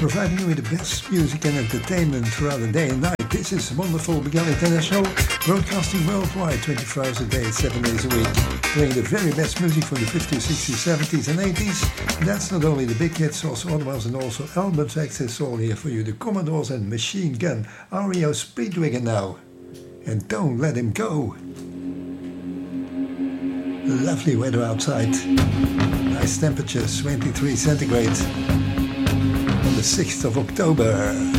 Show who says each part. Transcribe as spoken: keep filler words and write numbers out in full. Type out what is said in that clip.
Speaker 1: providing you with the best music and entertainment throughout the day and night. This is wonderful Miguel International, broadcasting worldwide twenty-four hours a day, seven days a week, playing the very best music from the fifties, sixties, seventies and eighties. And that's not only the big hits, also other ones and also album tracks. It's all here for you. The Commodores and Machine Gun, R E O Speedwagon now. And Don't Let Him Go. Lovely weather outside. Nice temperatures, twenty-three centigrade. On the sixth of October.